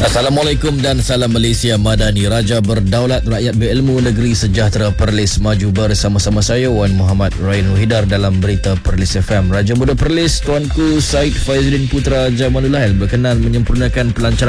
Assalamualaikum dan salam Malaysia Madani. Raja berdaulat, rakyat berilmu, negeri sejahtera, Perlis maju bersama-sama saya Wan Muhammad Rain Wahidar dalam berita Perlis FM. Raja Muda Perlis Tuanku Said Faizuddin Putra Jamalul Lail berkenan menyempurnakan pelancaran